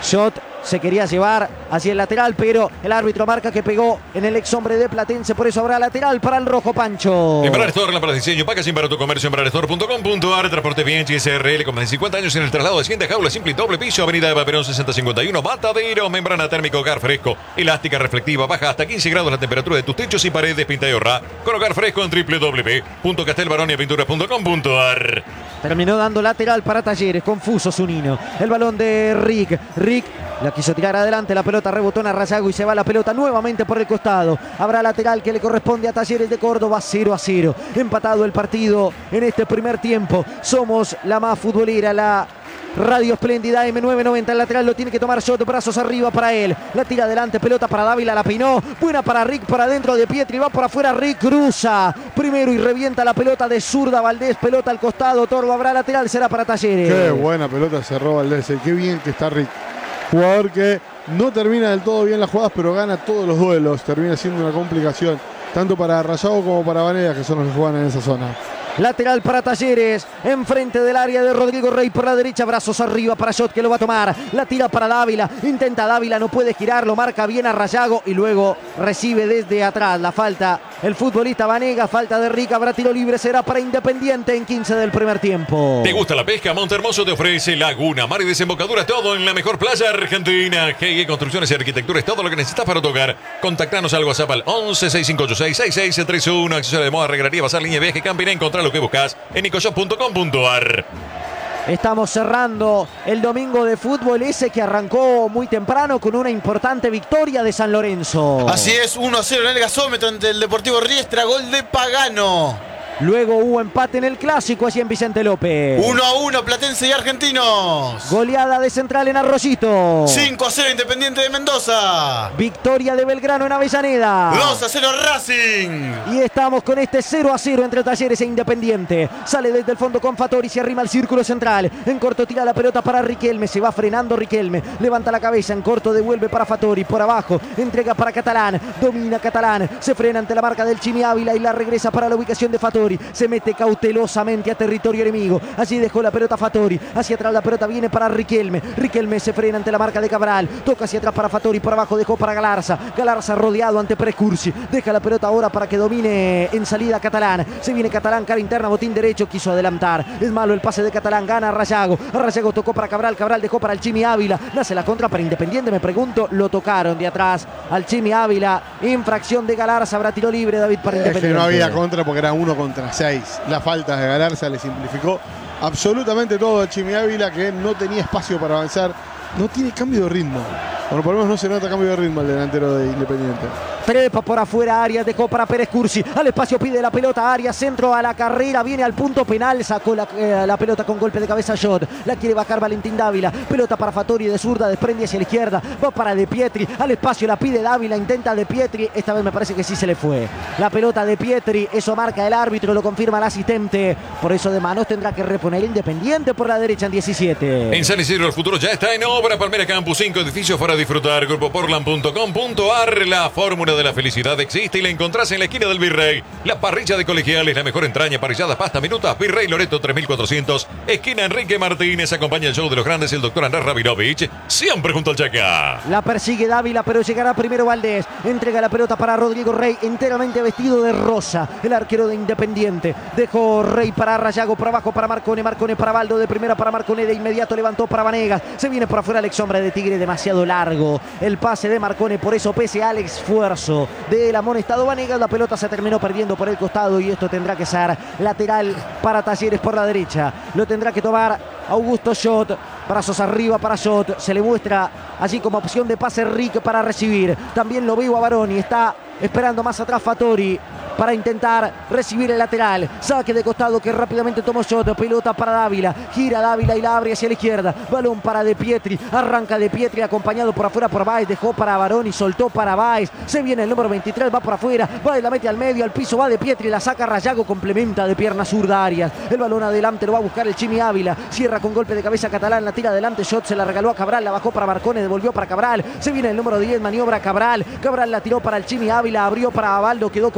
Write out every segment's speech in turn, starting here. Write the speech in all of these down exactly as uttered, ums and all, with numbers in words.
Shot se quería llevar hacia el lateral, pero el árbitro marca que pegó en el ex hombre de Platense, por eso habrá lateral para el rojo, Pancho. Embraer Store, lámparas de diseño, packaging para tu comercio, embraer store punto com punto a r, transporte bien, S R L, con más de cincuenta años en el traslado de cien de jaula, simple y doble piso, avenida de Perón sesenta cincuenta y uno, Matadero, membrana térmica, hogar fresco, elástica reflectiva, baja hasta quince grados la temperatura de tus techos y paredes, pinta y ahorra, con hogar fresco en doble u doble u doble u punto castelbaronia pintura punto com punto a r. Terminó dando lateral para Talleres, confuso Zunino. El balón de Rick, Rick la quiso tirar adelante, la pelota rebotó en Arrayago y se va la pelota nuevamente por el costado. Habrá lateral que le corresponde a Talleres de Córdoba, cero a cero. Empatado el partido en este primer tiempo. Somos la más futbolera, la Radio Espléndida, M nueve noventa, el lateral lo tiene que tomar Shot, brazos arriba para él. La tira adelante, pelota para Dávila, la peinó. Buena para Rick, para adentro de Pietri, va por afuera Rick, cruza primero y revienta la pelota de zurda Valdés, pelota al costado, Tordo, habrá lateral, será para Talleres. Qué buena pelota cerró Valdés, y qué bien que está Rick. Jugador que no termina del todo bien las jugadas, pero gana todos los duelos. Termina siendo una complicación, tanto para Arrayago como para Vanegas, que son los que juegan en esa zona. Lateral para Talleres, enfrente del área de Rodrigo Rey por la derecha, brazos arriba para Shot, que lo va a tomar, la tira para Dávila, intenta Dávila, no puede girar, lo marca bien a Rayago y luego recibe desde atrás la falta el futbolista Vanegas, falta de Rick, habrá tiro libre, será para Independiente en quince del primer tiempo. ¿Te gusta la pesca? Montehermoso te ofrece laguna, mar y desembocadura, todo en la mejor playa argentina. G I Construcciones y Arquitectura es todo lo que necesitas para tocar. Contactanos al WhatsApp al once, sesenta y cinco ochenta y seis, sesenta y seis treinta y uno. Accesorio de moda, regarería, bazar, línea de viaje, camping, encontrar lo que buscas en nicoshop punto com punto a r. Estamos cerrando el domingo de fútbol, ese que arrancó muy temprano con una importante victoria de San Lorenzo. Así es, uno a cero en el gasómetro ante el Deportivo Riestra, gol de Pagano. Luego hubo empate en el clásico allí en Vicente López. uno a uno, Platense y Argentinos. Goleada de Central en Arroyito. cinco a cero, Independiente de Mendoza. Victoria de Belgrano en Avellaneda. dos a cero, Racing. Y estamos con este cero a cero entre Talleres e Independiente. Sale desde el fondo con Fattori, se arrima al círculo central. En corto tira la pelota para Riquelme, se va frenando Riquelme. Levanta la cabeza, en corto devuelve para Fattori. Por abajo, entrega para Catalán. Domina Catalán, se frena ante la marca del Chimi Ávila y la regresa para la ubicación de Fattori. Se mete cautelosamente a territorio enemigo. Allí dejó la pelota Fattori. Hacia atrás la pelota viene para Riquelme. Riquelme se frena ante la marca de Cabral. Toca hacia atrás para Fattori. Por abajo dejó para Galarza. Galarza rodeado ante Precursi. Deja la pelota ahora para que domine en salida Catalán. Se viene Catalán, cara interna, botín derecho. Quiso adelantar. Es malo el pase de Catalán. Gana Arrayago. Arrayago tocó para Cabral. Cabral dejó para el Chimi Ávila. Nace la contra para Independiente. Me pregunto, lo tocaron de atrás al Chimi Ávila. Infracción de Galarza. Habrá tiro libre, David, para Independiente. Es que no había contra porque era uno contra seis. La falta de Galarza le simplificó absolutamente todo a Chimi Ávila, que no tenía espacio para avanzar. No tiene cambio de ritmo. Bueno, por lo menos no se nota cambio de ritmo el delantero de Independiente. Trepa por afuera, Arias dejó para Pérez Cursi. Al espacio pide la pelota, Arias, centro a la carrera, viene al punto penal, sacó la, eh, la pelota con golpe de cabeza Shot. La quiere bajar Valentín Dávila. Pelota para Fattori de zurda, desprende hacia la izquierda. Va para De Pietri, al espacio la pide Dávila, intenta De Pietri. Esta vez me parece que sí se le fue. La pelota de Pietri, eso marca el árbitro, lo confirma el asistente. Por eso de manos tendrá que reponer Independiente por la derecha en diecisiete. En San Isidro el futuro ya está en obra. Palmera Campus, cinco edificios para disfrutar. Grupo Portland punto com punto a r. La fórmula de la felicidad existe y la encontrás en la esquina del Virrey. La parrilla de Colegiales, la mejor entraña, parrilladas, pasta, minutas. Virrey Loreto tres mil cuatrocientos, esquina Enrique Martínez. Acompaña el show de los grandes el doctor Andrés Rabinovich, siempre junto al Chaca. La persigue Dávila, pero llegará primero Valdés. Entrega la pelota para Rodrigo Rey, enteramente vestido de rosa, el arquero de Independiente. Dejó Rey para Rayago, por abajo para Marcone, Marcone para Baldo, de primera para Marcone, de inmediato levantó para Vanegas. Se viene por afuera Alex Sombra de Tigre, demasiado largo el pase de Marcone, por eso pese al esfuerzo del amonestado Vanegas, la pelota se terminó perdiendo por el costado y esto tendrá que ser lateral para Talleres por la derecha. Lo tendrá que tomar Augusto Shot, brazos arriba para Shot, se le muestra allí como opción de pase Rick para recibir. También lo veo a Baroni, está esperando más atrás Fattori para intentar recibir el lateral. Saque de costado que rápidamente tomó Shot. Pelota para Dávila. Gira Dávila y la abre hacia la izquierda. Balón para De Pietri. Arranca De Pietri acompañado por afuera por Baez. Dejó para Baroni. Soltó para Baez. Se viene el número veintitrés. Va por afuera. Baez la mete al medio. Al piso va De Pietri. La saca Rayago. Complementa de pierna zurda Arias. El balón adelante lo va a buscar el Chimi Ávila. Cierra con golpe de cabeza Catalán. La tira adelante. Shot se la regaló a Cabral. La bajó para Marcone. Devolvió para Cabral. Se viene el número diez. Maniobra Cabral. Cabral la tiró para el Chimi Ávila. Abrió para Abaldo. Quedó corto.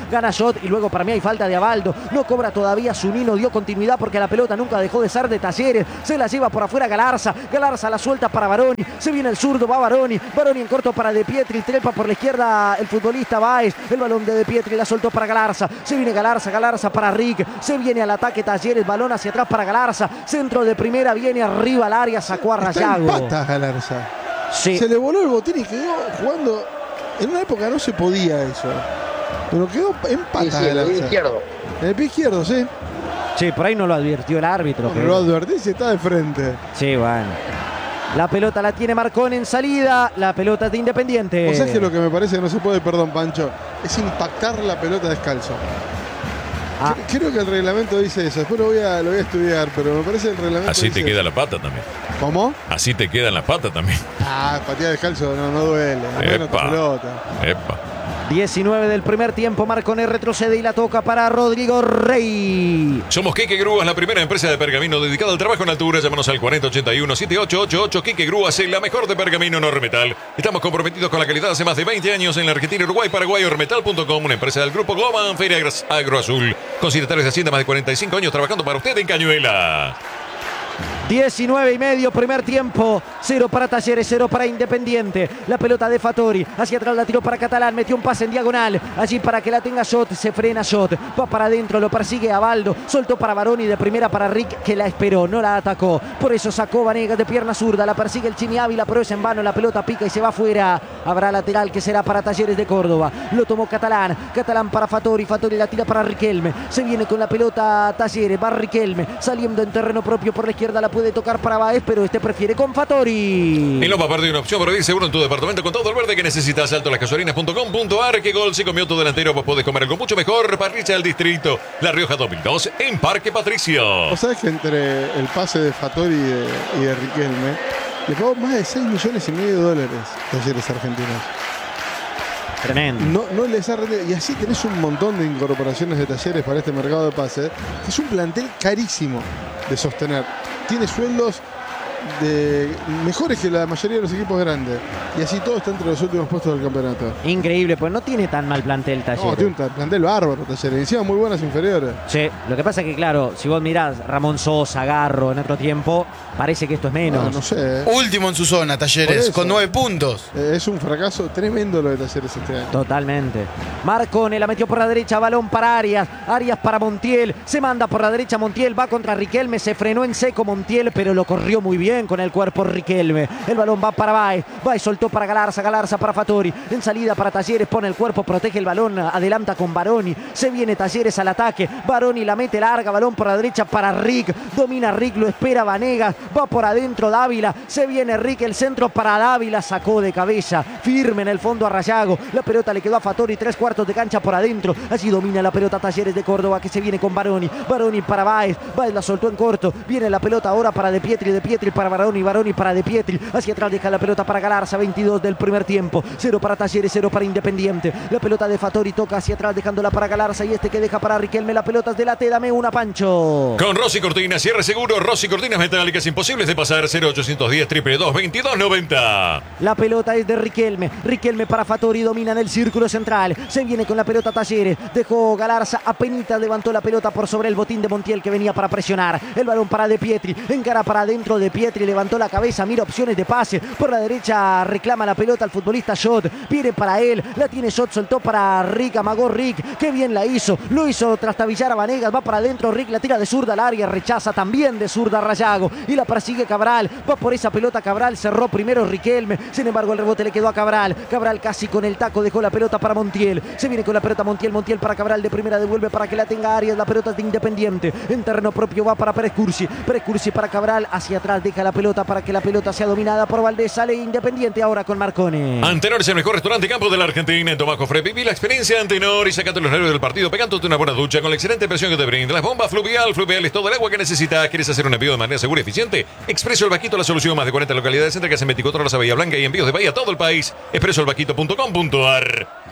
Gana Shot y luego para mí hay falta de Abaldo. No cobra todavía Zunino, dio continuidad porque la pelota nunca dejó de ser de Talleres. Se la lleva por afuera Galarza. Galarza la suelta para Baroni. Se viene el zurdo, va Baroni. Baroni en corto para De Pietri. Trepa por la izquierda el futbolista Báez. El balón de De Pietri la soltó para Galarza. Se viene Galarza, Galarza para Rick. Se viene al ataque Talleres. Balón hacia atrás para Galarza. Centro de primera, viene arriba al área, sacó a Rayago. Está en patas Galarza. Sí. Se le voló el botín y quedó jugando. En una época no se podía eso. Pero quedó en patas Sí, sí, el Galarza. pie izquierdo. En el pie izquierdo, sí. Sí, por ahí no lo advirtió el árbitro. No, pero- lo advertí si está de frente. Sí, bueno. La pelota la tiene Marcón en salida. La pelota es de Independiente. O sea, es que lo que me parece que no se puede, perdón, Pancho, es impactar la pelota descalzo. Ah. Cre- Creo que el reglamento dice eso. Después lo voy a, lo voy a estudiar, pero me parece que el reglamento Así dice te queda eso. la pata también. ¿Cómo? Así te quedan las patas también. Ah, patear descalzo no, no duele. No duele tu Epa. pelota. Epa. diecinueve del primer tiempo. Marcone retrocede y la toca para Rodrigo Rey. Somos Quique Grúas, la primera empresa de pergamino dedicada al trabajo en altura. Llámanos al cuarenta ochenta y uno setenta y ocho ochenta y ocho. Quique Grúas es la mejor de pergamino en Ormetal. Estamos comprometidos con la calidad hace más de veinte años en la Argentina, Uruguay, Paraguay. Ormetal punto com, una empresa del grupo Goman, Feria Agro Azul. Con secretarios de Hacienda más de cuarenta y cinco años trabajando para usted en Cañuela. diecinueve y medio, primer tiempo. Cero para Talleres, cero para Independiente. La pelota de Fattori. Hacia atrás la tiró para Catalán. Metió un pase en diagonal. Allí para que la tenga Shot. Se frena Shot. Va para adentro. Lo persigue Abaldo. Soltó para Baroni. De primera para Rick, que la esperó. No la atacó. Por eso sacó Vanegas de pierna zurda. La persigue el Chimi Ávila, pero es en vano. La pelota pica y se va afuera. Habrá lateral que será para Talleres de Córdoba. Lo tomó Catalán. Catalán para Fattori. Fattori la tira para Riquelme. Se viene con la pelota Talleres. Va Riquelme. Saliendo en terreno propio por la izquierda. La puede tocar para Baez, pero este prefiere con Fattori. Y no va a perder una opción para vivir seguro en tu departamento con todo el verde que necesitas. Alto las gasolinas punto com punto ar. Que gol se comió tu delantero. Vos podés comer algo mucho mejor. Parrilla del Distrito. La Rioja dos mil dos en Parque Patricio. ¿Vos sabés que entre el pase de Fattori y de, y de Riquelme le pagó más de seis millones y medio de dólares Talleres argentinos? Tremendo. No, no les ha rendido. Y así tenés un montón de incorporaciones de Talleres para este mercado de pases, que es un plantel carísimo de sostener. Tiene sueldos de mejores que la mayoría de los equipos grandes. Y así todo está entre los últimos puestos del campeonato. Increíble, pues no tiene tan mal plantel Talleres. No, tiene un ta- plantel bárbaro Talleres. Encima muy buenas inferiores. Sí, lo que pasa es que, claro, si vos mirás Ramón Sosa, Garro en otro tiempo, parece que esto es menos. No, no sé. eh. Último en su zona, Por Talleres, eso. con nueve puntos. Eh, Es un fracaso tremendo lo de Talleres este año. Totalmente. Marcone la metió por la derecha, balón para Arias. Arias para Montiel. Se manda por la derecha Montiel, va contra Riquelme. Se frenó en seco Montiel, pero lo corrió muy bien con el cuerpo Riquelme. El balón va para Baez. Baez soltó para Galarza, Galarza para Fattori. En salida para Talleres, pone el cuerpo, protege el balón, adelanta con Baroni. Se viene Talleres al ataque. Baroni la mete larga, balón por la derecha para Rick. Domina Rick, lo espera Vanegas. Va por adentro Dávila. Se viene Rick, el centro para Dávila. Sacó de cabeza. Firme en el fondo a Rayago. La pelota le quedó a Fattori, tres cuartos de cancha por adentro. Allí domina la pelota Talleres de Córdoba, que se viene con Baroni. Baroni para Baez. Baez la soltó en corto. Viene la pelota ahora para De Pietri. De Pietri para Baroni. Baroni para De Pietri. Hacia atrás deja la pelota para Galarza. veintidós del primer tiempo. Cero para Talleres, cero para Independiente. La pelota de Fattori toca hacia atrás dejándola para Galarza. Y este que deja para Riquelme. La pelota es de la T. Dame una, Pancho. Con Rossi Cortinas, cierre seguro, Rossi Cortinas metálicas imposibles de pasar. Cero ochocientos diez, triple dos, veintidós noventa. La pelota es de Riquelme. Riquelme para Fattori. Domina en el círculo central. Se viene con la pelota Talleres. Dejó Galarza. Apenita levantó la pelota por sobre el botín de Montiel, que venía para presionar. El balón para De Pietri. Encara para adentro De Pietri. Levantó la cabeza. Mira opciones de pase. Por la derecha reclama la pelota al futbolista Shot. Viene para él. La tiene Shot. Soltó para Rick. Amagó Rick. Qué bien la hizo. Lo hizo trastabillar a Vanegas. Va para adentro Rick. La tira de zurda al área. Rechaza también de zurda Rayago. Y la persigue Cabral. Va por esa pelota Cabral. Cerró primero Riquelme. Sin embargo el rebote le quedó a Cabral. Cabral casi con el taco dejó la pelota para Montiel. Se viene con la pelota Montiel. Montiel para Cabral. De primera devuelve para que la tenga Arias. La pelota es de Independiente. En terreno propio va para Pérez Cursi. Pérez Cursi para Cabral. Hacia atrás deja la pelota para que la pelota sea dominada por Valdés. Sale Independiente ahora con Marcone. Antenor es el mejor restaurante campo de la Argentina. En Tomás Cofre, viví la experiencia Antenor y sacate los nervios del partido pegándote una buena ducha con la excelente presión que te brinda. Las bombas Fluvial. Fluvial es todo el agua que necesitas. ¿Quieres hacer un envío de manera segura y eficiente? Expreso El Vaquito, la solución. Más de cuarenta localidades entregas en veinticuatro horas a Bahía Blanca y envíos de Bahía a todo el país. expreso el vaquito punto com punto ar.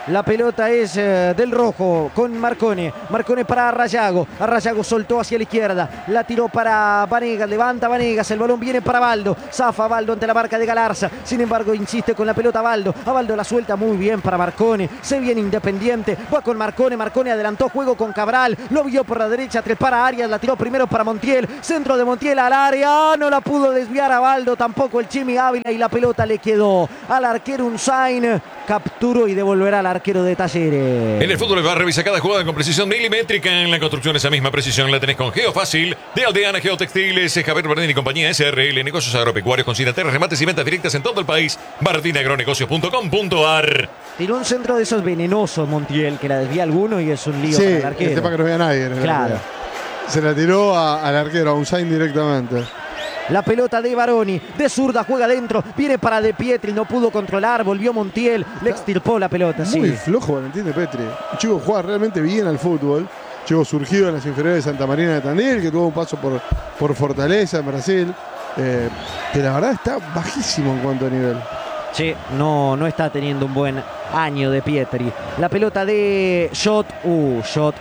La pelota es eh, del rojo con Marcone. Marcone para Arrayago. Arrayago soltó hacia la izquierda. La tiró para Vanegas. Levanta Vanegas. El balón viene para Baldo. Zafa Baldo ante la marca de Galarza. Sin embargo, insiste con la pelota Baldo. A Baldo la suelta muy bien para Marcone. Se viene Independiente. Va con Marcone. Marcone adelantó juego con Cabral. Lo vio por la derecha. Trepara Arias. La tiró primero para Montiel. Centro de Montiel al área. No la pudo desviar a Baldo. Tampoco el Chimi Ávila. Y la pelota le quedó al arquero Unzain. Capturó y devolverá al arquero de Talleres. En el fútbol va a revisar cada jugada con precisión milimétrica. En la construcción esa misma precisión la tenés con Geofácil de Aldeana Geotextiles, Javier Bardini y compañía S R L, negocios agropecuarios con Sinaterra, remates y ventas directas en todo el país. bardini agronegocios punto com punto ar. Tiró un centro de esos venenosos Montiel, que la desvía alguno y es un lío sí, para el arquero. Sí, para que no vea nadie. Claro. Se la tiró a, al arquero, a Unzain directamente. La pelota de Baroni, de zurda, juega adentro, viene para De Pietri, no pudo controlar, volvió Montiel, le extirpó la pelota. Muy sí. flojo Valentín De Pietri. Un chico juega realmente bien al fútbol. Chico surgido en las inferiores de Santa Marina de Tandil, que tuvo un paso por, por Fortaleza en Brasil. Eh, que la verdad está bajísimo en cuanto a nivel. Sí, no, no está teniendo un buen año De Pietri. La pelota de Shot, uh, Shot.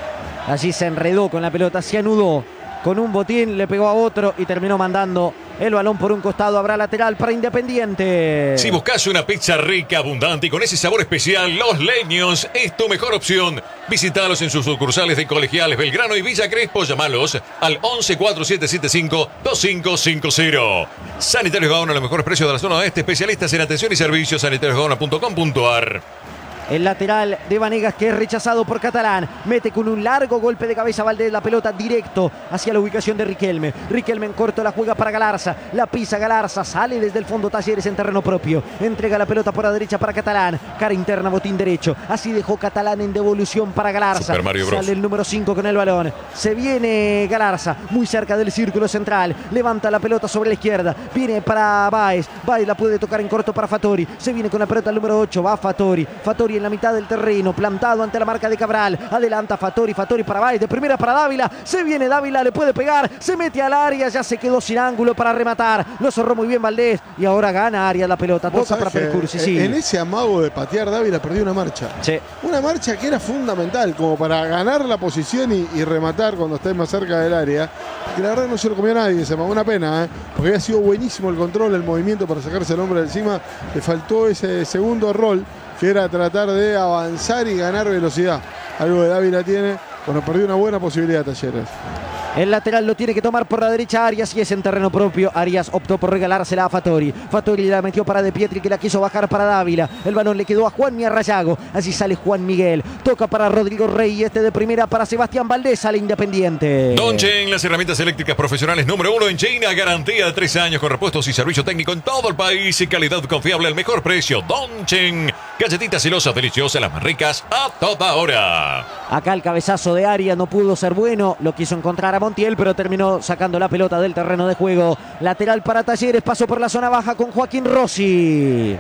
Allí se enredó con la pelota, se anudó. Con un botín le pegó a otro y terminó mandando el balón por un costado. Habrá lateral para Independiente. Si buscas una pizza rica, abundante y con ese sabor especial, Los Leños es tu mejor opción. Visítalos en sus sucursales de Colegiales, Belgrano y Villa Crespo. Llamalos al once cuatro siete siete cinco dos cinco cinco cero. Sanitarios Gaona, los mejores precios de la zona oeste. Especialistas en atención y servicios. sanitarios gaona punto com punto ar. El lateral de Vanegas, que es rechazado por Catalán. Mete con un largo golpe de cabeza Valdés la pelota directo hacia la ubicación de Riquelme. Riquelme en corto la juega para Galarza. La pisa Galarza. Sale desde el fondo Talleres en terreno propio. Entrega la pelota por la derecha para Catalán. Cara interna, botín derecho. Así dejó Catalán en devolución para Galarza. Super Mario Bros. Sale el número cinco con el balón. Se viene Galarza. Muy cerca del círculo central. Levanta la pelota sobre la izquierda. Viene para Baez. Baez la puede tocar en corto para Fattori. Se viene con la pelota el número ocho. Va Fattori. Fattori en la mitad del terreno, plantado ante la marca de Cabral. Adelanta Fattori, Fattori para Baez, de primera para Dávila. Se viene Dávila, le puede pegar, se mete al área, ya se quedó sin ángulo para rematar. Lo cerró muy bien Valdés y ahora gana Arias la pelota. Toca para Percursi, sí. En ese amago de patear, Dávila perdió una marcha. Sí. Una marcha que era fundamental como para ganar la posición y, y rematar cuando estés más cerca del área. Que la verdad no se lo comió nadie, se me una pena, ¿eh? Porque había sido buenísimo el control, el movimiento para sacarse el hombre de encima. Le faltó ese segundo rol, que era tratar de avanzar y ganar velocidad. Algo de Dávila tiene. Bueno, perdió una buena posibilidad Talleres. El lateral lo tiene que tomar por la derecha Arias y es en terreno propio. Arias optó por regalársela a Fattori. Fattori la metió para De Pietri, que la quiso bajar para Dávila. El balón le quedó a Juanmi Arrayago. Así sale Juan Miguel. Toca para Rodrigo Rey y este de primera para Sebastián Valdés. Sale Independiente. Dongchen, las herramientas eléctricas profesionales número uno en China. Garantía de tres años con repuestos y servicio técnico en todo el país. Y calidad confiable al mejor precio. Dongchen. Galletitas celosas, deliciosas, las más ricas a toda hora. Acá el cabezazo de Arias no pudo ser bueno. Lo quiso encontrar a Montiel, pero terminó sacando la pelota del terreno de juego. Lateral para Talleres, pasó por la zona baja con Joaquín Rossi.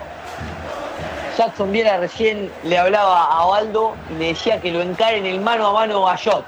Jackson Viera recién le hablaba a Baldo y le decía que lo encare en el mano a mano a Shot.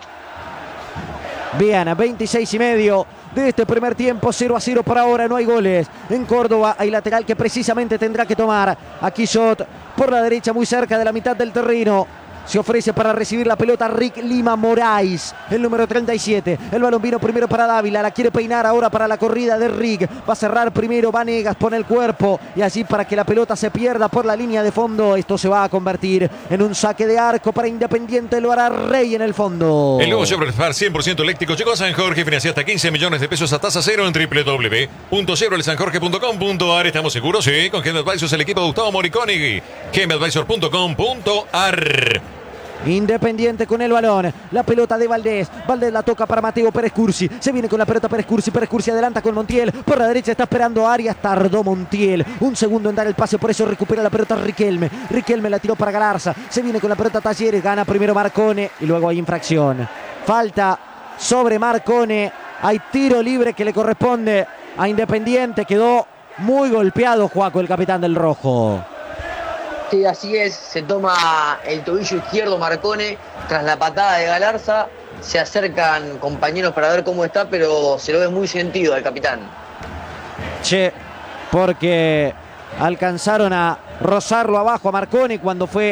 Bien, a veintiséis y medio de este primer tiempo, cero a cero por ahora, no hay goles. En Córdoba hay lateral que precisamente tendrá que tomar. Aquí Shot por la derecha, muy cerca de la mitad del terreno. Se ofrece para recibir la pelota Rick Lima Moraes, el número treinta y siete. El balón vino primero para Dávila, la quiere peinar ahora para la corrida de Rick. Va a cerrar primero Vanegas, pone el cuerpo y así para que la pelota se pierda por la línea de fondo. Esto se va a convertir en un saque de arco para Independiente, lo hará Rey en el fondo. El nuevo Chevrolet Spark cien por ciento eléctrico llegó a San Jorge, financia hasta quince millones de pesos a tasa cero en doble u doble u doble u punto chevrolet san jorge punto com punto ar. ¿Estamos seguros? Sí, con Game Advisors, el equipo de Gustavo Moriconi. game advisor punto com punto ar. Independiente con el balón, la pelota de Valdés. Valdés la toca para Mateo Pérez Cursi. Se viene con la pelota Pérez Cursi. Pérez Cursi adelanta con Montiel. Por la derecha está esperando a Arias. Tardó Montiel un segundo en dar el pase, por eso recupera la pelota Riquelme. Riquelme la tiró para Galarza. Se viene con la pelota Talleres. Gana primero Marcone y luego hay infracción. Falta sobre Marcone. Hay tiro libre que le corresponde a Independiente. Quedó muy golpeado Juaco, el capitán del rojo. Sí, así es, se toma el tobillo izquierdo Marcone tras la patada de Galarza. Se acercan compañeros para ver cómo está, pero se lo ve muy sentido al capitán. Che, porque alcanzaron a rozarlo abajo a Marcone cuando fue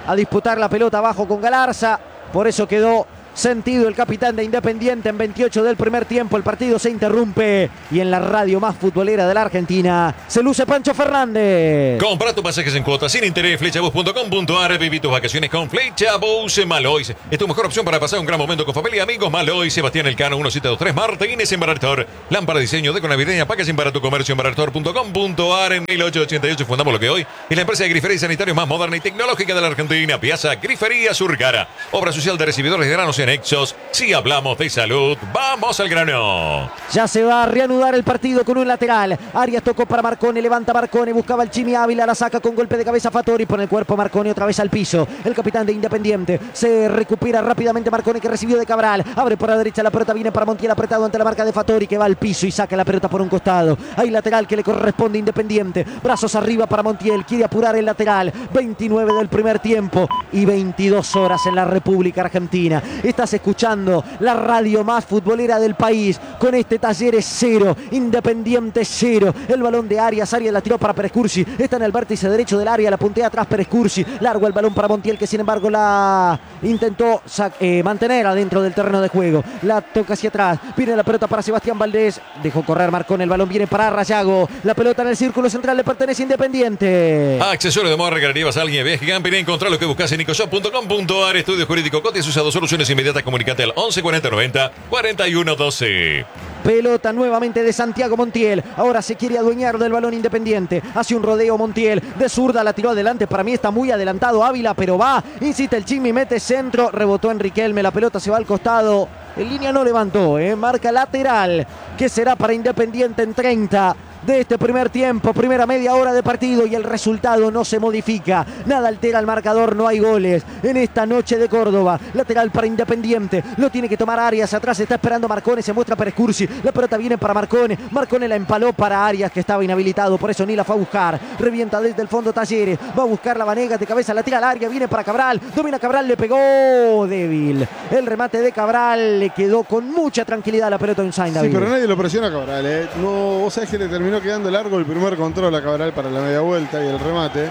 a disputar la pelota abajo con Galarza. Por eso quedó sentido el capitán de Independiente en veintiocho del primer tiempo. El partido se interrumpe y en la radio más futbolera de la Argentina se luce Pancho Fernández. Compra tus pasajes en cuotas sin interés, flechabus punto com punto ar. Viví tus vacaciones con Flechabus. Malois es tu mejor opción para pasar un gran momento con familia y amigos. Malois, Sebastián Elcano, uno siete dos tres Martínez en Baractor. Lámpara de diseño de navideña, packaging para tu comercio en baractor punto com punto ar. En mil ochocientos ochenta y ocho fundamos lo que hoy es la empresa de grifería y sanitarios más moderna y tecnológica de la Argentina. Piazza Grifería Surcara. Obra social de recibidores de granos en Nexos. Si hablamos de salud, vamos al grano. Ya se va a reanudar el partido con un lateral. Arias tocó para Marcone, levanta Marcone, buscaba el Chimi Ávila, la saca con golpe de cabeza Fattori, pone el cuerpo Marcone otra vez al piso. El capitán de Independiente se recupera rápidamente Marcone, que recibió de Cabral. Abre por la derecha, la pelota viene para Montiel apretado ante la marca de Fattori, que va al piso y saca la pelota por un costado. Hay lateral que le corresponde a Independiente. Brazos arriba para Montiel, quiere apurar el lateral. veintinueve del primer tiempo y veintidós horas en la República Argentina. Estás escuchando la radio más futbolera del país con este Talleres cero, Independiente cero. El balón de Arias, Arias la tiró para Perescursi, está en el vértice derecho del área, la puntea atrás Perescursi, largo el balón para Montiel, que sin embargo la intentó eh, mantener adentro del terreno de juego, la toca hacia atrás, viene la pelota para Sebastián Valdés, dejó correr Marcón, el balón viene para Rayago, la pelota en el círculo central le pertenece a Independiente. Accesorio de moda, regalaría, alguien viaje camping, encontrar lo que buscas en nicoshop punto com punto ar. Estudio Jurídico Cotes, usado soluciones inmediatas, comunicate al once cuarenta noventa cuarenta y uno doce. Pelota nuevamente de Santiago Montiel. Ahora se quiere adueñar del balón Independiente. Hace un rodeo Montiel. De zurda la tiró adelante. Para mí está muy adelantado Ávila, pero va. Insiste el Chimi, mete centro. Rebotó en Riquelme. La pelota se va al costado. En línea no levantó. ¿eh? Marca lateral. Que será para Independiente en treinta de este primer tiempo, primera media hora de partido, y el resultado no se modifica, nada altera el marcador, no hay goles en esta noche de Córdoba. Lateral para Independiente, lo tiene que tomar Arias, atrás está esperando Marcone, se muestra Perescursi, la pelota viene para Marcone, Marcone la empaló para Arias, que estaba inhabilitado, por eso ni la fue a buscar, revienta desde el fondo Talleres, va a buscar la Vanegas de cabeza, la tira al área, viene para Cabral, domina Cabral, le pegó, débil, el remate de Cabral, le quedó con mucha tranquilidad la pelota de Usain David. Sí, pero nadie lo presiona a Cabral, ¿eh? No, vos sabés que le terminó quedando largo el primer control a Cabral para la media vuelta y el remate,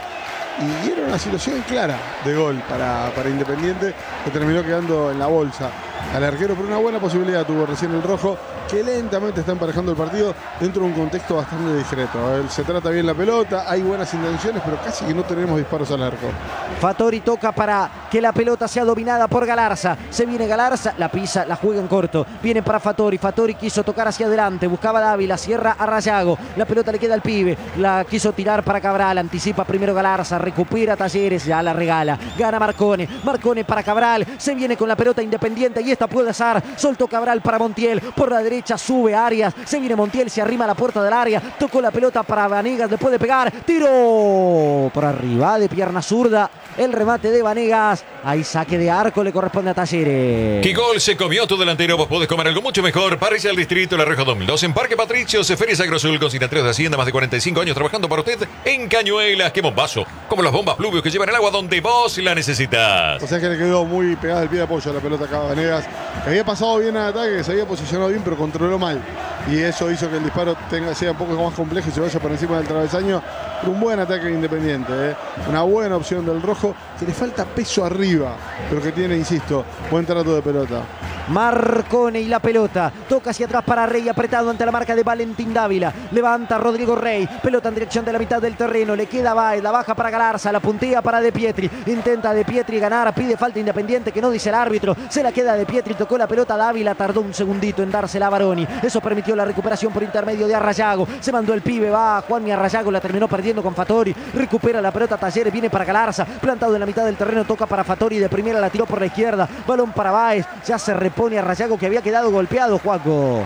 y era una situación clara de gol para, para Independiente, que terminó quedando en la bolsa al arquero, pero una buena posibilidad tuvo recién el rojo, que lentamente está emparejando el partido dentro de un contexto bastante discreto. Él se trata bien la pelota, hay buenas intenciones, pero casi que no tenemos disparos al arco. Fattori toca para que la pelota sea dominada por Galarza. Se viene Galarza, la pisa, la juega en corto. Viene para Fattori. Fattori quiso tocar hacia adelante, buscaba a Dávila, cierra a Rayago. La pelota le queda al pibe, la quiso tirar para Cabral. Anticipa primero Galarza, recupera Talleres, ya la regala. Gana Marcone, Marcone para Cabral. Se viene con la pelota Independiente y esta puede ser. Soltó Cabral para Montiel, por la derecha sube Arias. Se viene Montiel, se arrima a la puerta del área. Tocó la pelota para Vanegas, le puede pegar. Tiro por arriba de pierna zurda. El remate de Vanegas. Ahí saque de arco, le corresponde a Talleres. ¿Qué gol se comió tu delantero? Vos podés comer algo mucho mejor. Parrilla del Distrito La Rioja dos mil dos en Parque Patricios, Ferias Agrosul, con Sinatrios de Hacienda, más de cuarenta y cinco años trabajando para usted en Cañuelas. ¡Qué bombazo! Como las bombas Pluvios que llevan el agua donde vos la necesitas. O sea que le quedó muy pegada el pie de apoyo a la pelota acá a Vanegas, que había pasado bien al ataque, que se había posicionado bien, pero controló mal. Y eso hizo que el disparo tenga, sea un poco más complejo y se vaya por encima del travesaño. Pero un buen ataque Independiente, ¿eh? Una buena opción del rojo, que le falta peso arriba, pero que tiene, insisto, buen trato de pelota. Marcone y la pelota. Toca hacia atrás para Rey, apretado ante la marca de Valentín Dávila. Levanta Rodrigo Rey. Pelota en dirección de la mitad del terreno. Le queda Baez, la baja para Galarza, la puntea para De Pietri. Intenta De Pietri ganar, pide falta Independiente, que no dice el árbitro. Se la queda De Pietri, tocó la pelota Dávila, tardó un segundito en dársela a Baroni. Eso permitió la recuperación por intermedio de Arrayago. Se mandó el pibe, va Juanmi Arrayago, la terminó perdiendo con Fattori. Recupera la pelota Talleres, viene para Galarza. Plantado en la mitad del terreno, toca para Fattori. De primera la tiró por la izquierda. Balón para Baez. Ya se repone a Rayago, que había quedado golpeado, Juaco.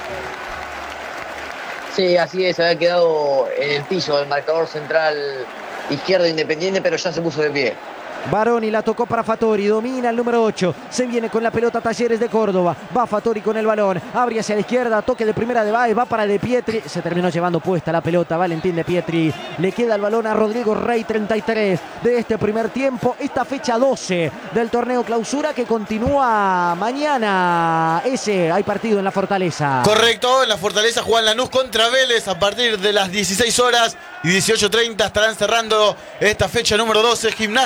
Sí, así es, había quedado en el piso del marcador central izquierdo Independiente, pero ya se puso de pie. Baroni la tocó para Fattori, domina el número ocho, se viene con la pelota Talleres de Córdoba, va Fattori con el balón, abre hacia la izquierda, toque de primera de Baez, va para De Pietri, se terminó llevando puesta la pelota Valentín De Pietri, le queda el balón a Rodrigo Rey, treinta y tres de este primer tiempo, esta fecha doce del torneo clausura que continúa mañana. Ese, hay partido en la Fortaleza. Correcto, en la Fortaleza Juan Lanús contra Vélez a partir de las dieciséis horas y dieciocho treinta estarán cerrando esta fecha número doce. Gimnasia de Mendoza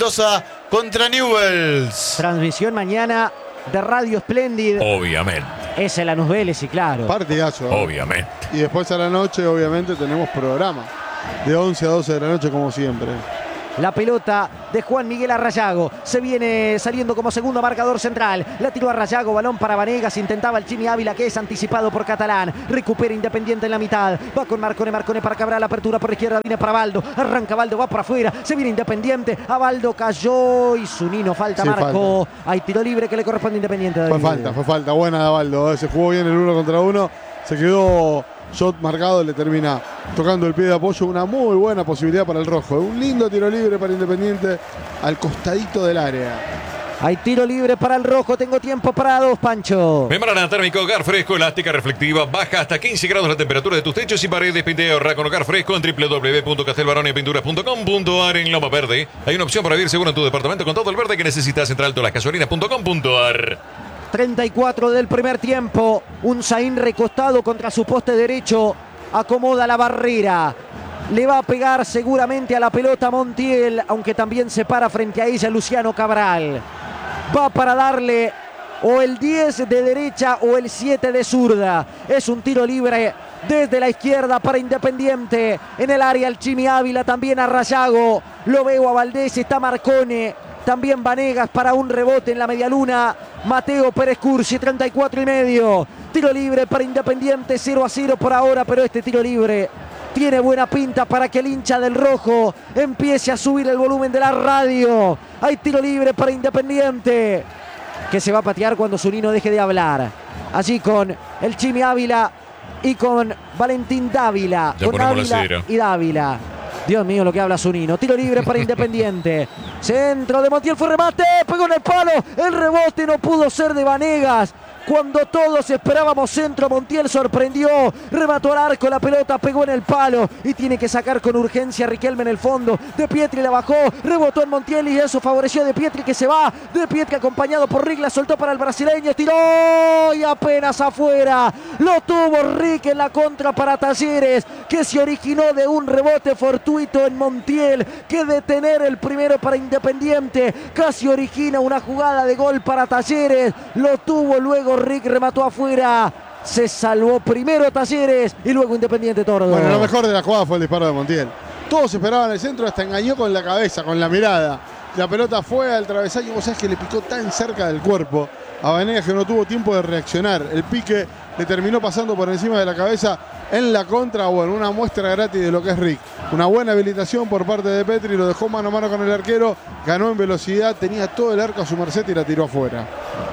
Mendoza contra Newell's. Transmisión mañana de Radio Splendid. Obviamente. Es el Lanús Vélez, y claro. Partidazo. ¿eh? Obviamente. Y después a la noche, obviamente, tenemos programa. De once a doce de la noche, como siempre. La pelota de Juan Miguel Arrayago. Se viene saliendo como segundo marcador central. La tiró Arrayago, balón para Vanegas. Intentaba el Chimi Ávila, que es anticipado por Catalán. Recupera Independiente en la mitad. Va con Marcone, Marcone para Cabral. Apertura por la izquierda, viene para Baldo. Arranca Baldo, va por afuera. Se viene Independiente. A Baldo cayó y Zunino falta, Sí, marcó. Hay tiro libre que le corresponde a Independiente. Fue David. falta, fue falta. Buena de Baldo. ¿eh? Se jugó bien el uno contra uno. Se quedó shot marcado, le termina tocando el pie de apoyo. Una muy buena posibilidad para el rojo. Un lindo tiro libre para Independiente al costadito del área. Hay tiro libre para el rojo. Tengo tiempo para dos, Pancho. Membrana térmico, hogar fresco, elástica, reflectiva. Baja hasta quince grados la temperatura de tus techos y paredes. Pinte y ahorra con hogar fresco en w w w punto castelbaronepinturas punto com punto a r. En Loma Verde hay una opción para vivir seguro en tu departamento con todo el verde que necesitas. Entra alto las gasolinas punto com punto a r. treinta y cuatro del primer tiempo. Un Zain recostado contra su poste derecho. Acomoda la barrera. Le va a pegar seguramente a la pelota Montiel, aunque también se para frente a ella Luciano Cabral. Va para darle o el diez de derecha o el siete de zurda. Es un tiro libre desde la izquierda para Independiente. En el área el Chimi Ávila, también a Rayago. Lo veo a Valdés, está Marcone. También Vanegas para un rebote en la medialuna. Mateo Pérez Cursi, treinta y cuatro y medio. Tiro libre para Independiente, cero a cero por ahora, pero este tiro libre tiene buena pinta para que el hincha del rojo empiece a subir el volumen de la radio. Hay tiro libre para Independiente, que se va a patear cuando Zunino deje de hablar. Allí con el Chimi Ávila y con Valentín Dávila. Ya con ponemos la Ávila cera. y Dávila. Dios mío, lo que habla Zunino. Tiro libre para Independiente. Centro de Montiel, fue remate, pegó en el palo. El rebote no pudo ser de Vanegas. Cuando todos esperábamos centro, Montiel sorprendió, remató al arco, la pelota pegó en el palo y tiene que sacar con urgencia a Riquelme en el fondo. De Pietri la bajó, rebotó en Montiel y eso favoreció a De Pietri, que se va. De Pietri acompañado por Rick, la soltó para el brasileño, tiró y apenas afuera. Lo tuvo Rick en la contra para Talleres, que se originó de un rebote fortuito en Montiel, que detener el primero para Independiente. Casi origina una jugada de gol para Talleres, lo tuvo luego Rick, remató afuera. Se salvó primero Talleres y luego Independiente Tordo. Bueno, lo mejor de la jugada fue el disparo de Montiel. Todos esperaban el centro, hasta engañó con la cabeza, con la mirada. La pelota fue al travesaño, vos sabés que le picó tan cerca del cuerpo a Vanegas que no tuvo tiempo de reaccionar. El pique le terminó pasando por encima de la cabeza en la contra. Bueno, una muestra gratis de lo que es Rick. Una buena habilitación por parte de Petri, lo dejó mano a mano con el arquero, ganó en velocidad, tenía todo el arco a su merced y la tiró afuera.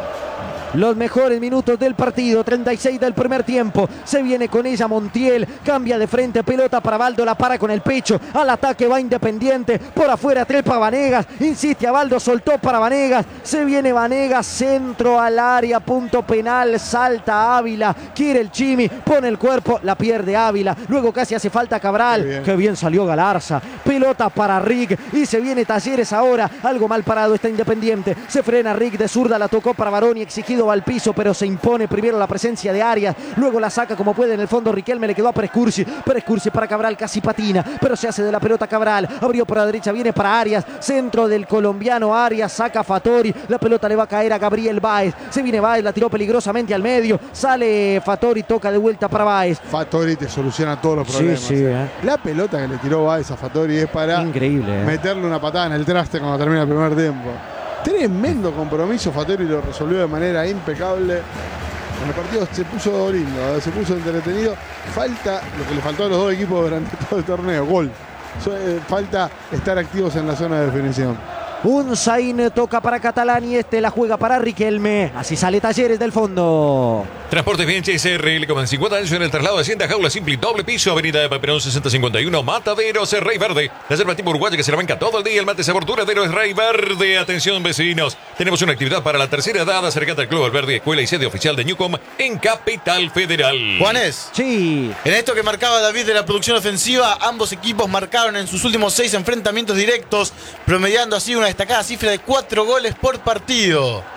Los mejores minutos del partido, treinta y seis del primer tiempo. Se viene con ella Montiel, cambia de frente, pelota para Baldo, la para con el pecho. Al ataque va Independiente, por afuera trepa Vanegas, insiste a Baldo, soltó para Vanegas. Se viene Vanegas, centro al área, punto penal, salta Ávila, quiere el Chimi, pone el cuerpo, la pierde Ávila. Luego casi hace falta Cabral, Qué bien. que bien salió Galarza. Pelota para Rick y se viene Talleres ahora. Algo mal parado está Independiente. Se frena Rick de zurda, la tocó para Baroni, exigido al piso, pero se impone primero la presencia de Arias, luego la saca como puede en el fondo Riquelme, le quedó a Pérez Cursi, Pérez Cursi para Cabral, casi patina, pero se hace de la pelota Cabral, abrió por la derecha, viene para Arias, centro del colombiano Arias, saca Fattori, la pelota le va a caer a Gabriel Báez, se viene Báez, la tiró peligrosamente al medio, sale Fattori, toca de vuelta para Báez. Fattori te soluciona todos los Sí, problemas. sí, eh. eh. La pelota que le tiró Báez a Fattori es para Increíble, eh. meterle una patada en el traste cuando termina el primer tiempo. Tremendo compromiso, Fattori lo resolvió de manera impecable. El partido se puso lindo, se puso entretenido. Falta lo que le faltó a los dos equipos durante todo el torneo, gol. So, eh, falta estar activos en la zona de definición. Un Zain toca para Catalán y este la juega para Riquelme. Así sale Talleres del fondo. Transportes Bianchi S R L con cincuenta años en el traslado de Hacienda Jaula Simple doble piso, Avenida de Paperón sesenta cincuenta y uno, Mataderos, Rey Verde. La selva tipo uruguaya que se la banca todo el día. El mate sabor duradero es Rey Verde. Atención vecinos, tenemos una actividad para la tercera edad. Acercate al Club Alberdi, escuela y sede oficial de Newcom en Capital Federal. Juanes, Sí. en esto que marcaba David de la producción ofensiva, ambos equipos marcaron en sus últimos seis enfrentamientos directos, promediando así una destacada cifra de cuatro goles por partido.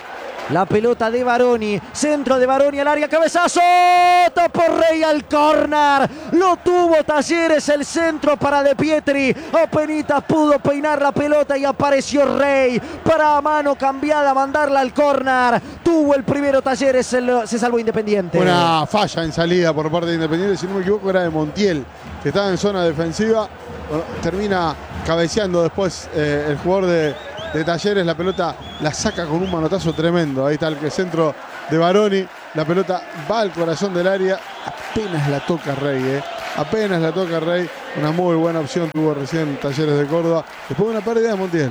La pelota de Baroni, centro de Baroni al área, cabezazo, tapó Rey al córner, lo tuvo Talleres, el centro para De Pietri, apenitas pudo peinar la pelota y apareció Rey para a mano cambiada mandarla al córner, tuvo el primero Talleres, se, se salvó Independiente. Una falla en salida por parte de Independiente, si no me equivoco era de Montiel, que estaba en zona defensiva, bueno, termina cabeceando después eh, el jugador de... de Talleres, la pelota la saca con un manotazo tremendo. Ahí está el centro de Baroni. La pelota va al corazón del área. Apenas la toca Rey, ¿eh? Apenas la toca Rey. Una muy buena opción tuvo recién Talleres de Córdoba. Después de una pérdida de Montiel.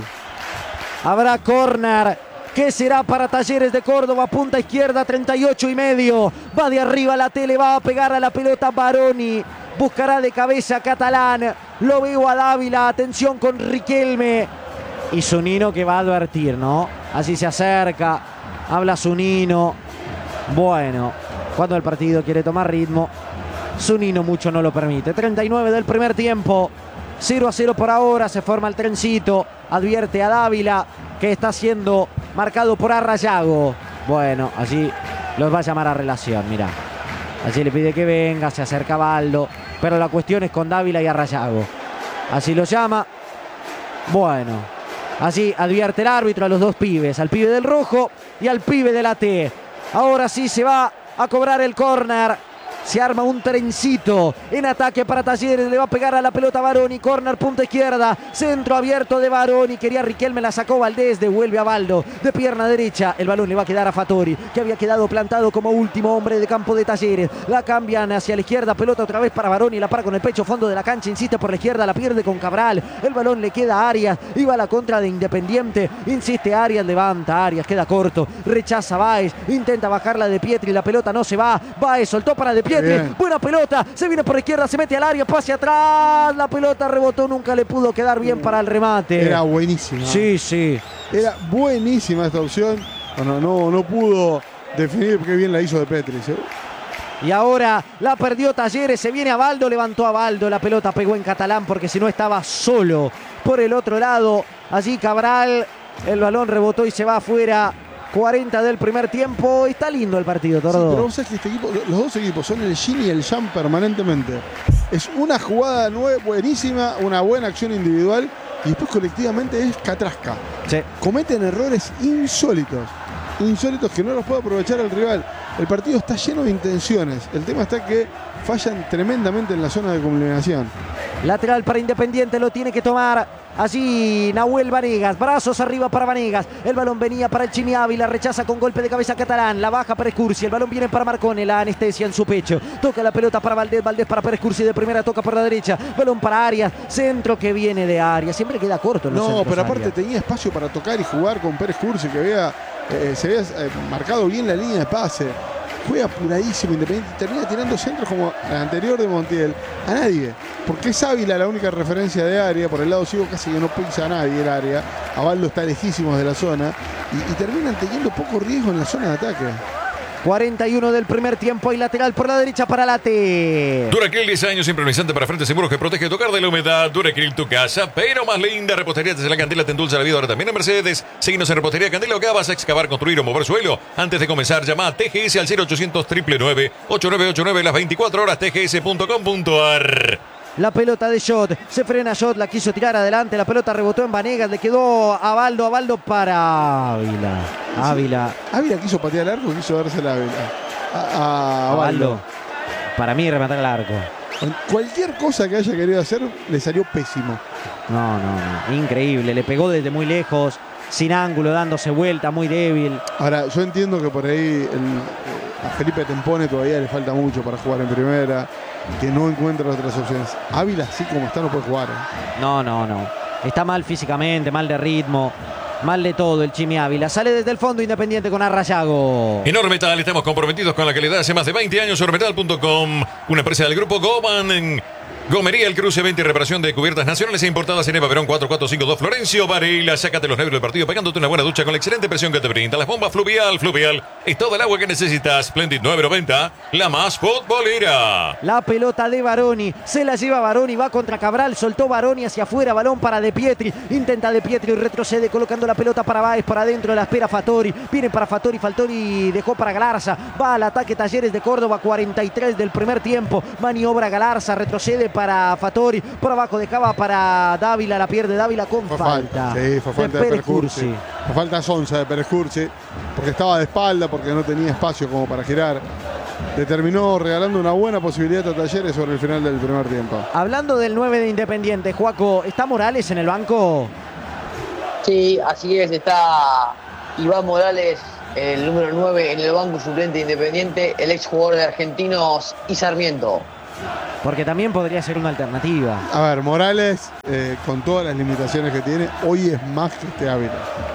Habrá córner. ¿Qué será para Talleres de Córdoba? Punta izquierda, treinta y ocho y medio. Va de arriba la tele, va a pegar a la pelota Baroni. Buscará de cabeza Catalán. Lo veo a Dávila. Atención con Riquelme. Y Zunino que va a advertir, ¿no? Así se acerca, habla Zunino. Bueno, cuando el partido quiere tomar ritmo, Zunino mucho no lo permite. treinta y nueve del primer tiempo, cero a cero por ahora, se forma el trencito. Advierte a Dávila que está siendo marcado por Arrayago. Bueno, allí los va a llamar a relación, mirá. Allí le pide que venga, se acerca Baldo. Pero la cuestión es con Dávila y Arrayago. Así lo llama. Bueno. Así advierte el árbitro a los dos pibes, al pibe del rojo y al pibe de la T. Ahora sí se va a cobrar el córner. Se arma un trencito en ataque para Talleres. Le va a pegar a la pelota Baroni. Córner, punta izquierda. Centro abierto de Baroni. Quería Riquelme, la sacó Valdés. Devuelve a Baldo. De pierna derecha. El balón le va a quedar a Fattori, que había quedado plantado como último hombre de campo de Talleres. La cambian hacia la izquierda. Pelota otra vez para Baroni. La para con el pecho. Fondo de la cancha. Insiste por la izquierda. La pierde con Cabral. El balón le queda a Arias. Iba a la contra de Independiente. Insiste Arias. Levanta Arias. Queda corto. Rechaza Báez. Intenta bajarla de Pietri. La pelota no se va. Báez soltó para De Pietri. Bien. Buena pelota, se viene por la izquierda, se mete al área, pase atrás, la pelota rebotó, nunca le pudo quedar bien para el remate. Era buenísima. Sí, sí. Era buenísima esta opción. No, no, no pudo definir qué bien la hizo De Pietri. Y ahora la perdió Talleres, se viene a Baldo, levantó a Baldo, la pelota pegó en Catalán porque si no estaba solo por el otro lado. Allí Cabral, el balón rebotó y se va afuera. cuarenta del primer tiempo. Está lindo el partido, Tordo. Sí, pero vos sabés que este equipo, los dos equipos son el yin y el yang permanentemente. Es una jugada nueva, buenísima, una buena acción individual y después colectivamente es catrasca. Sí. Cometen errores insólitos, insólitos que no los puede aprovechar el rival. El partido está lleno de intenciones. El tema está que fallan tremendamente en la zona de combinación. Lateral para Independiente, lo tiene que tomar allí Nahuel Vanegas, brazos arriba para Vanegas, el balón venía para el Chimi Ávila, rechaza con golpe de cabeza Catalán, la baja para Escursi, el balón viene para Marcone, la anestesia en su pecho, toca la pelota para Valdés, Valdés para Pérez Cursi, de primera toca por la derecha, balón para Arias, centro que viene de Arias, siempre queda corto en los No, pero aparte Arias. Tenía espacio para tocar y jugar con Pérez Cursi, que había, eh, se había eh, marcado bien la línea de pase. Fue apuradísimo Independiente, termina tirando centros como el anterior de Montiel a nadie, porque es Ávila la única referencia de área, por el lado ciego casi que no pisa a nadie el área, Abaldo está lejísimos de la zona y, y terminan teniendo poco riesgo en la zona de ataque. cuarenta y uno del primer tiempo y lateral por la derecha para Late. Duracril, diez años impermeabilizante para frentes seguros que protege de tocar de la humedad. Duracril, tu casa, pero más linda. Repostería desde la Candela te endulza la vida ahora también en Mercedes. Seguinos en Repostería Candela. ¿O qué vas a excavar, construir o mover suelo? Antes de comenzar, llama a T G S al cero ochocientos, nueve nueve, ocho nueve ocho nueve las veinticuatro horas, t g s punto com punto a r. La pelota de Shot, se frena Shot, la quiso tirar adelante, la pelota rebotó en Vanegas, le quedó a Baldo, a Baldo para Ávila. Ávila. Ávila quiso patear el arco, quiso darse la Ávila. A, a, a Baldo. Para mí rematar el arco. Cualquier cosa que haya querido hacer le salió pésimo. No, no, no. Increíble. Le pegó desde muy lejos, sin ángulo, dándose vuelta, muy débil. Ahora, yo entiendo que por ahí el, a Felipe Tempone todavía le falta mucho para jugar en primera, que no encuentra otras opciones. Ávila, así como está, no puede jugar. ¿eh? No, no, no. Está mal físicamente, mal de ritmo. Mal de todo el Chimi Ávila. Sale desde el fondo Independiente con Arrayago. En Ormetal estamos comprometidos con la calidad hace más de veinte años. Ormetal punto com, una empresa del grupo Goban. Gomería El Cruce, venta y reparación de cubiertas nacionales e importadas en Eva Perón cuatro cuatro cinco dos Florencio Varela. Sácate los nervios del partido pegándote una buena ducha con la excelente presión que te brinda las bombas Fluvial. Fluvial es todo el agua que necesitas. Splendid nueve noventa, la más futbolera. La pelota de Baroni, se la lleva Baroni, va contra Cabral, soltó Baroni hacia afuera, balón para De Pietri, intenta De Pietri y retrocede colocando la pelota para Báez, para adentro, la espera Fattori, viene para Fattori, Fattori dejó para Galarza, va al ataque Talleres de Córdoba, cuarenta y tres del primer tiempo, maniobra Galarza, retrocede para Fattori, por abajo dejaba para Dávila, la pierde Dávila con Fue falta. Sí, fue falta de, de Percursi. Fue falta sonza de Percursi, porque estaba de espalda, porque no tenía espacio como para girar. Le terminó regalando una buena posibilidad a Talleres sobre el final del primer tiempo. Hablando del nueve de Independiente, Joaco, ¿está Morales en el banco? Sí, así es, está Iván Morales, el número nueve en el banco suplente de Independiente, el ex jugador de Argentinos y Sarmiento. Porque también podría ser una alternativa. A ver, Morales, eh, con todas las limitaciones que tiene, hoy es más que este Ávila.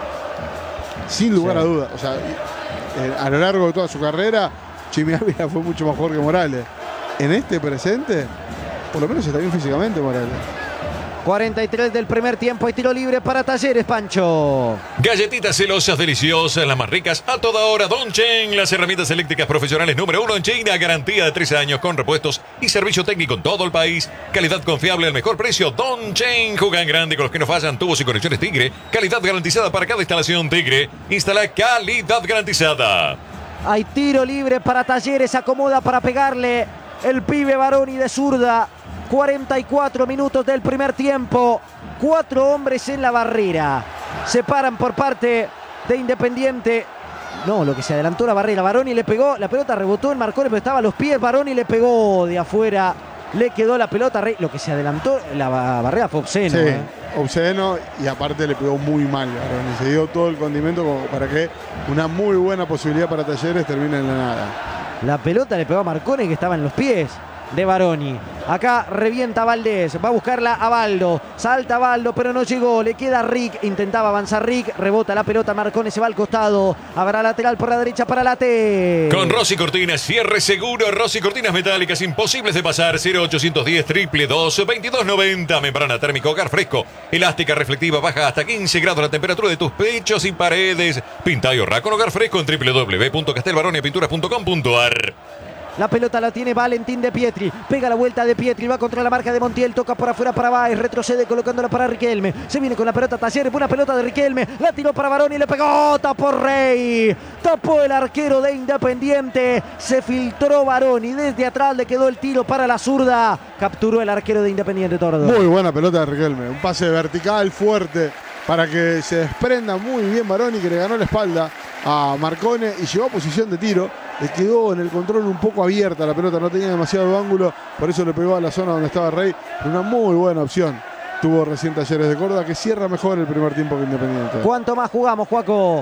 Sin lugar sí. a dudas. O sea, eh, a lo largo de toda su carrera, Chimi Ávila fue mucho mejor que Morales. En este presente, por lo menos está bien físicamente Morales. cuarenta y tres del primer tiempo, hay tiro libre para Talleres, Pancho. Galletitas celosas, deliciosas, las más ricas a toda hora. Donchen, las herramientas eléctricas profesionales número uno en China. Garantía de tres años con repuestos y servicio técnico en todo el país. Calidad confiable al mejor precio. Donchen, juega en grande con los que no fallan. Tubos y conexiones Tigre. Calidad garantizada para cada instalación Tigre. Instala calidad garantizada. Hay tiro libre para Talleres, acomoda para pegarle el pibe Baroni de zurda. cuarenta y cuatro minutos del primer tiempo, cuatro hombres en la barrera, se paran por parte de Independiente, no, lo que se adelantó la barrera, Baroni le pegó, la pelota rebotó en Marconi, pero estaba a los pies, Baroni le pegó de afuera, le quedó la pelota, lo que se adelantó, la barrera fue obsceno. Sí, ¿eh? obsceno, y aparte le pegó muy mal Baroni, se dio todo el condimento como para que una muy buena posibilidad para Talleres termine en la nada. La pelota le pegó a Marconi que estaba en los pies de Baroni. Acá revienta Valdés, va a buscarla a Baldo, salta Baldo pero no llegó, le queda Rick, intentaba avanzar Rick, rebota la pelota, Marconi se va al costado, habrá lateral por la derecha para Late. Con Rossi Cortinas, cierre seguro, Rossi Cortinas metálicas imposibles de pasar, cero ochocientos diez, triple dos, veintidós noventa, membrana térmica, hogar fresco, elástica reflectiva, baja hasta quince grados la temperatura de tus pechos y paredes, pinta y ahorra con hogar fresco en doble u doble u doble u punto castelbaronepinturas punto com punto a r. La pelota la tiene Valentín De Pietri. Pega la vuelta De Pietri. Va contra la marca de Montiel. Toca por afuera para Báez. Retrocede colocándola para Riquelme. Se viene con la pelota Talleres. Buena pelota de Riquelme. La tiró para Baroni. Le pegó. Tapó Rey. Tapó el arquero de Independiente. Se filtró Baroni. Desde atrás le quedó el tiro para la zurda. Capturó el arquero de Independiente Tordo. Muy buena pelota de Riquelme. Un pase vertical fuerte para que se desprenda muy bien Baroni, que le ganó la espalda a Marcone y llegó a posición de tiro. Le quedó en el control un poco abierta la pelota, no tenía demasiado ángulo, por eso le pegó a la zona donde estaba Rey. Una muy buena opción tuvo recién Talleres de Córdoba, que cierra mejor el primer tiempo que Independiente. ¿Cuánto más jugamos, Joaco?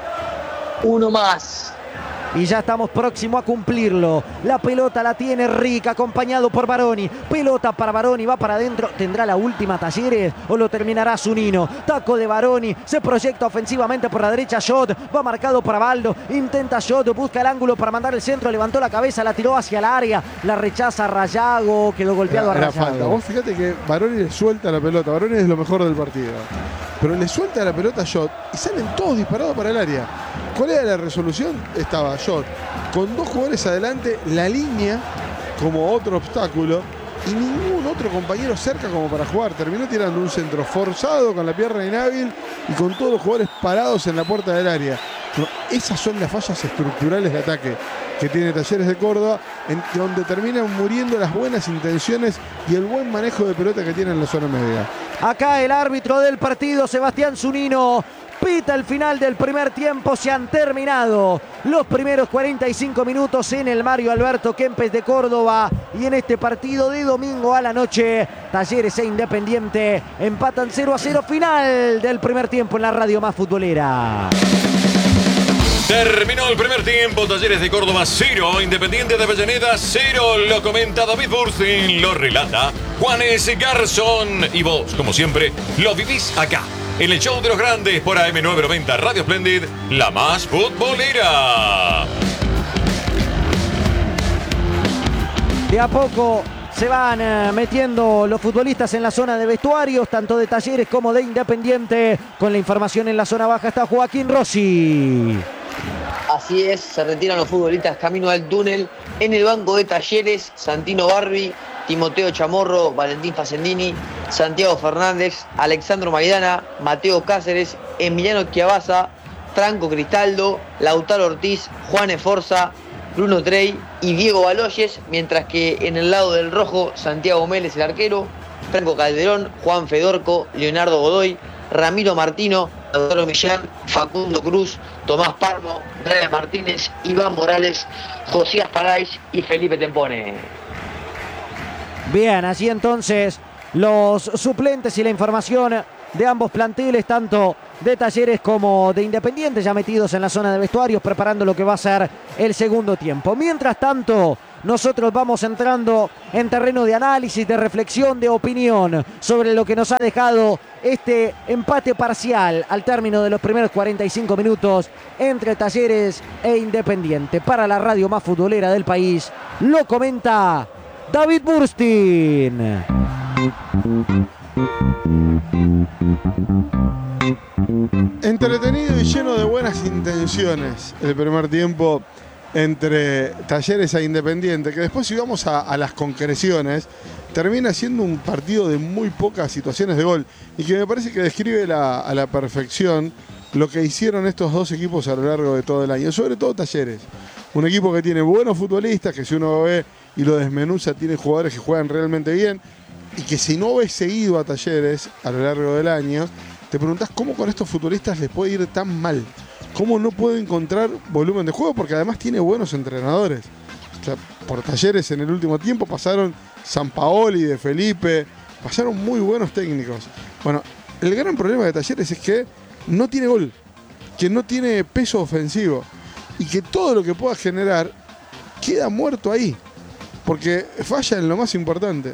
Uno más. Y ya estamos próximo a cumplirlo. La pelota la tiene Rick, acompañado por Baroni. Pelota para Baroni, va para adentro. ¿Tendrá la última Talleres o lo terminará Zunino? Taco de Baroni, se proyecta ofensivamente por la derecha. Shot, va marcado para Baldo. Intenta Shot, busca el ángulo para mandar el centro. Levantó la cabeza, la tiró hacia el área. La rechaza Rayago, quedó golpeado era, a Rayago. Falta. Vos fíjate que Baroni le suelta la pelota. Baroni es lo mejor del partido. Pero le suelta la pelota a Shot y salen todos disparados para el área. ¿Cuál era la resolución? Estaba Shot con dos jugadores adelante, la línea como otro obstáculo y ningún otro compañero cerca como para jugar. Terminó tirando un centro forzado con la pierna inhábil y con todos los jugadores parados en la puerta del área. No, esas son las fallas estructurales de ataque que tiene Talleres de Córdoba, en donde terminan muriendo las buenas intenciones y el buen manejo de pelota que tiene en la zona media. Acá el árbitro del partido, Sebastián Zunino, pita el final del primer tiempo. Se han terminado los primeros cuarenta y cinco minutos en el Mario Alberto Kempes de Córdoba. Y en este partido de domingo a la noche, Talleres e Independiente empatan cero a cero. Final del primer tiempo en la radio más futbolera. Terminó el primer tiempo, Talleres de Córdoba cero, Independiente de Avellaneda cero, lo comenta David Burstin, lo relata Juanes Garzón y vos, como siempre, lo vivís acá, en el show de los grandes por A M novecientos noventa Radio Splendid, la más futbolera. De a poco se van eh, metiendo los futbolistas en la zona de vestuarios, tanto de Talleres como de Independiente. Con la información en la zona baja está Joaquín Rossi. Así es, se retiran los futbolistas camino al túnel. En el banco de Talleres, Santino Barbi, Timoteo Chamorro, Valentín Facendini, Santiago Fernández, Alexandro Maidana, Mateo Cáceres, Emiliano Chiabaza, Franco Cristaldo, Lautaro Ortiz, Juan Esforza, Bruno Trey y Diego Baloyes, mientras que en el lado del rojo, Santiago Mélez, el arquero, Franco Calderón, Juan Fedorco, Leonardo Godoy, Ramiro Martino, Lautaro Millán, Facundo Cruz, Tomás Parmo, Brian Martínez, Iván Morales, Josías Parais y Felipe Tempone. Bien, así entonces los suplentes y la información de ambos planteles, tanto de Talleres como de Independiente, ya metidos en la zona de vestuarios, preparando lo que va a ser el segundo tiempo. Mientras tanto, nosotros vamos entrando en terreno de análisis, de reflexión, de opinión sobre lo que nos ha dejado este empate parcial al término de los primeros cuarenta y cinco minutos entre Talleres e Independiente. Para la radio más futbolera del país, lo comenta David Burstin. Entretenido y lleno de buenas intenciones el primer tiempo entre Talleres e Independiente, que después, si vamos a, a las concreciones, termina siendo un partido de muy pocas situaciones de gol y que me parece que describe la, a la perfección lo que hicieron estos dos equipos a lo largo de todo el año, sobre todo Talleres, un equipo que tiene buenos futbolistas, que si uno ve y lo desmenuza, tiene jugadores que juegan realmente bien, y que si no ves seguido a Talleres a lo largo del año, te preguntás cómo con estos futbolistas les puede ir tan mal, cómo no puede encontrar volumen de juego, porque además tiene buenos entrenadores. O sea, por Talleres en el último tiempo pasaron Sampaoli, De Felipe, pasaron muy buenos técnicos. Bueno, el gran problema de Talleres es que no tiene gol, que no tiene peso ofensivo y que todo lo que pueda generar queda muerto ahí, porque falla en lo más importante.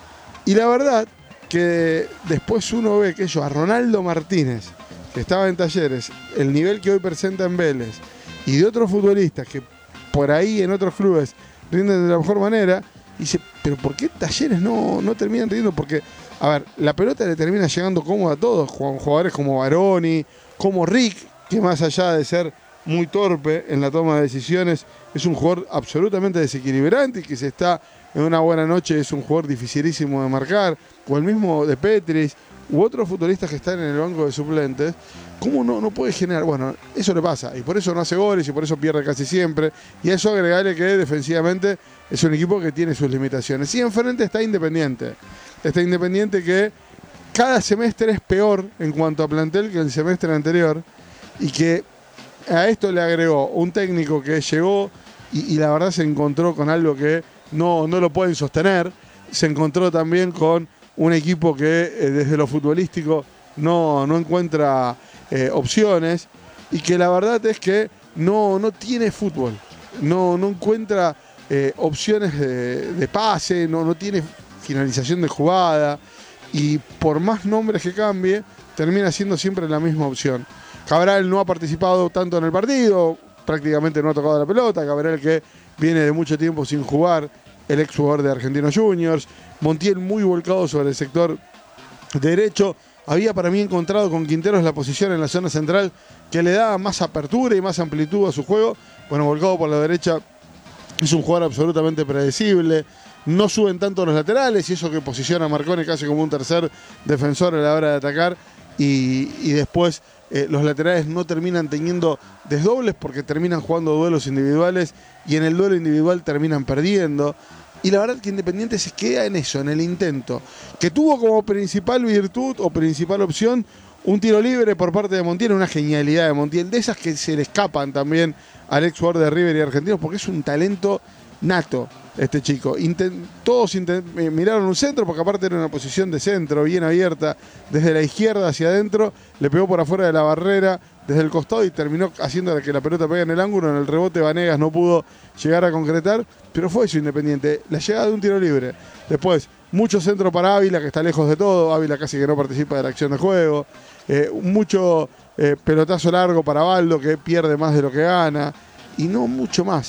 Y la verdad que después uno ve que ellos, a Ronaldo Martínez, que estaba en Talleres, el nivel que hoy presenta en Vélez, y de otros futbolistas que por ahí en otros clubes rinden de la mejor manera, y dice, pero ¿por qué Talleres no, no terminan rindiendo? Porque, a ver, la pelota le termina llegando cómoda a todos, jugadores como Baroni, como Rick, que más allá de ser muy torpe en la toma de decisiones, es un jugador absolutamente desequilibrante y que se está en una buena noche es un jugador dificilísimo de marcar, o el mismo de Petris, u otros futbolistas que están en el banco de suplentes. ¿Cómo no, no puede generar? Bueno, eso le pasa, y por eso no hace goles, y por eso pierde casi siempre, y a eso agregarle que defensivamente es un equipo que tiene sus limitaciones. Y enfrente está Independiente, está Independiente que cada semestre es peor en cuanto a plantel que el semestre anterior, y que a esto le agregó un técnico que llegó y, y la verdad se encontró con algo que no, no lo pueden sostener. Se encontró también con un equipo que eh, desde lo futbolístico no, no encuentra eh, opciones y que la verdad es que no, no tiene fútbol, no, no encuentra eh, opciones de, de pase, no, no tiene finalización de jugada y por más nombres que cambie termina siendo siempre la misma opción. Cabral no ha participado tanto en el partido, prácticamente no ha tocado la pelota. Cabral que viene de mucho tiempo sin jugar, el ex jugador de Argentinos Juniors. Montiel muy volcado sobre el sector derecho. Había para mí encontrado con Quinteros la posición en la zona central que le daba más apertura y más amplitud a su juego. Bueno, volcado por la derecha es un jugador absolutamente predecible. No suben tanto los laterales y eso que posiciona a Marcone casi como un tercer defensor a la hora de atacar. Y, y después eh, los laterales no terminan teniendo desdobles porque terminan jugando duelos individuales y en el duelo individual terminan perdiendo. Y la verdad que Independiente se queda en eso, en el intento, que tuvo como principal virtud o principal opción un tiro libre por parte de Montiel, una genialidad de Montiel, de esas que se le escapan también al ex jugador de River y Argentinos, porque es un talento nato este chico. Intent, todos intent, miraron un centro, porque aparte era una posición de centro, bien abierta, desde la izquierda hacia adentro, le pegó por afuera de la barrera, desde el costado y terminó haciendo que la pelota pegue en el ángulo. En el rebote Vanegas no pudo llegar a concretar, pero fue eso Independiente, la llegada de un tiro libre. Después, mucho centro para Ávila, que está lejos de todo, Ávila casi que no participa de la acción de juego, eh, mucho eh, pelotazo largo para Baldo, que pierde más de lo que gana, y no mucho más.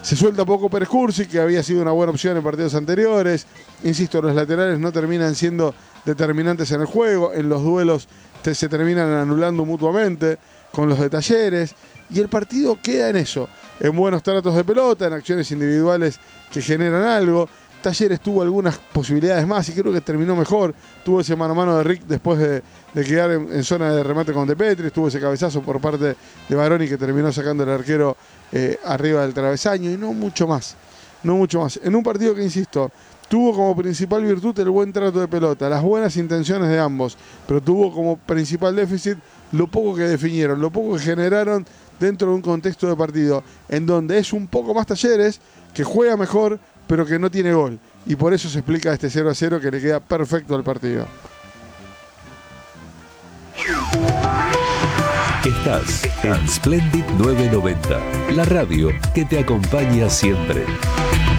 Se suelta poco Pérez Cursi, que había sido una buena opción en partidos anteriores. Insisto, los laterales no terminan siendo determinantes en el juego. En los duelos te, se terminan anulando mutuamente con los de Talleres. Y el partido queda en eso, en buenos tratos de pelota, en acciones individuales que generan algo. Talleres tuvo algunas posibilidades más y creo que terminó mejor. Tuvo ese mano a mano de Rick después de, de quedar en, en zona de remate con De Petris. Tuvo ese cabezazo por parte de Baroni que terminó sacando el arquero eh, arriba del travesaño. Y no mucho más, no mucho más. En un partido que, insisto, tuvo como principal virtud el buen trato de pelota, las buenas intenciones de ambos, pero tuvo como principal déficit lo poco que definieron, lo poco que generaron dentro de un contexto de partido en donde es un poco más Talleres, que juega mejor, pero que no tiene gol. Y por eso se explica este cero a cero que le queda perfecto al partido. Estás en Splendid novecientos noventa, la radio que te acompaña siempre.